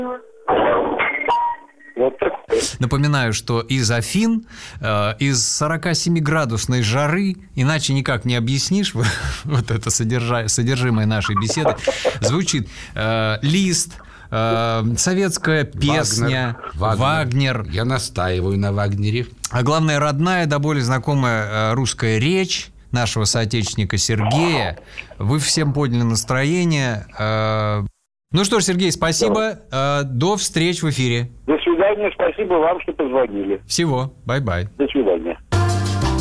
Вот так. Напоминаю, что из Афин, из 47-градусной жары, иначе никак не объяснишь вот это содержимое нашей беседы, звучит Лист, советская песня, Вагнер. Я настаиваю на Вагнере. А главное, родная, до боли знакомая русская речь нашего соотечественника Сергея. Вы всем подняли настроение. Ну что ж, Сергей, спасибо. До встреч в эфире. До свидания. Спасибо вам, что позвонили. Всего. Бай-бай. До свидания.